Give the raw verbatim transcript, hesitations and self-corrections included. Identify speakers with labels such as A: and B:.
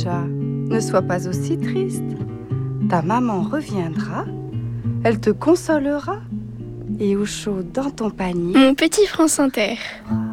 A: chat, ne sois pas aussi triste. Ta maman reviendra, elle te consolera et au chaud dans ton panier.
B: Mon petit France Inter.